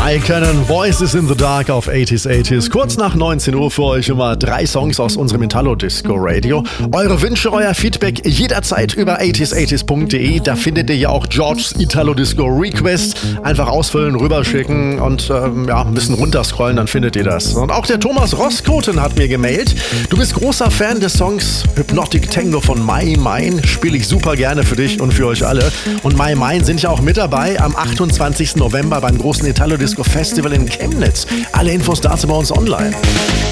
Icon Voices in the Dark auf 80s. Kurz nach 19 Uhr für euch immer 3 Songs aus unserem Italo-Disco-Radio. Eure Wünsche, euer Feedback jederzeit über 80s.de. Da findet ihr ja auch Georges Italo-Disco-Request. Einfach ausfüllen, rüberschicken und ein bisschen runterscrollen, dann findet ihr das. Und auch der Thomas Roskoten hat mir gemailt. Du bist großer Fan des Songs Hypnotic Tango von My Mine. Spiele ich super gerne für dich und für euch alle. Und My Mine sind ja auch mit dabei am 28. November beim großen Italo-Disco Festival in Chemnitz. Alle Infos dazu bei uns online.